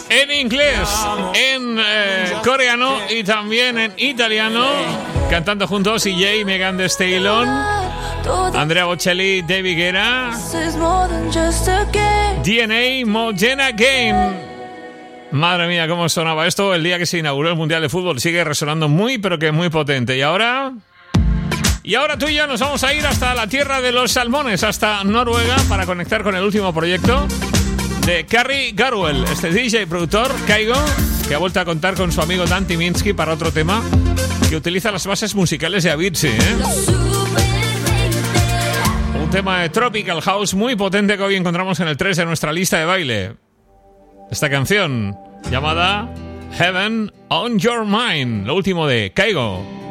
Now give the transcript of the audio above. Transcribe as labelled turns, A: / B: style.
A: en inglés, en coreano y también en italiano, cantando juntos CJ, Megan Thee Stallion, Andrea Bocelli, David Guetta, DNA, Modena Game. Madre mía, cómo sonaba esto el día que se inauguró el Mundial de Fútbol. Sigue resonando muy, pero que muy potente. Y ahora tú y yo nos vamos a ir hasta la tierra de los salmones, hasta Noruega, para conectar con el último proyecto de Kari Garwell, este DJ y productor, Kygo, que ha vuelto a contar con su amigo Dan Tyminski para otro tema que utiliza las bases musicales de Avicii, Un tema de Tropical House muy potente que hoy encontramos en el 3 de nuestra lista de baile. Esta canción llamada Heaven on Your Mind, lo último de Kygo.